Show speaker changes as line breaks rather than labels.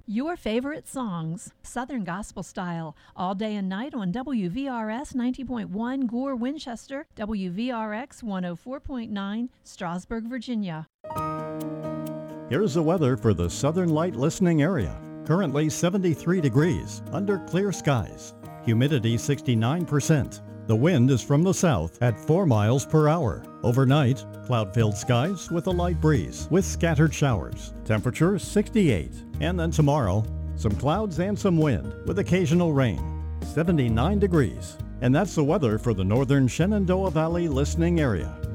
Your favorite songs, Southern Gospel Style, all day and night on WVRS 90.1 Gore, Winchester, WVRX 104.9 Strasburg, Virginia.
Here's the weather for the Southern Light listening area. Currently 73 degrees, under clear skies. Humidity 69%. The wind is from the south at 4 miles per hour. Overnight, cloud-filled skies with a light breeze with scattered showers. Temperature 68. And then tomorrow, some clouds and some wind with occasional rain. 79 degrees. And that's the weather for the northern Shenandoah Valley listening area.